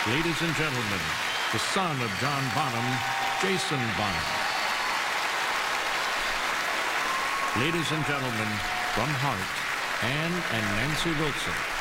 Ladies and gentlemen, the son of John Bonham, Jason Bonham. Ladies and gentlemen, from Heart, Anne and Nancy Wilson.